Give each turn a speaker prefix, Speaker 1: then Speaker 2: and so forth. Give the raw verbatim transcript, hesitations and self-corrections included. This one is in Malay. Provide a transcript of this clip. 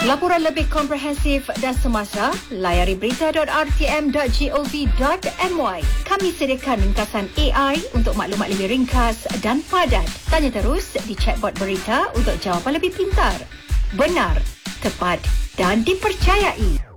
Speaker 1: laporan lebih komprehensif dan semasa, layari berita dot r t m dot gov dot m y. Kami sediakan ringkasan A I untuk maklumat lebih ringkas dan padat. Tanya terus di chatbot berita untuk jawapan lebih pintar, benar, tepat dan dipercayai.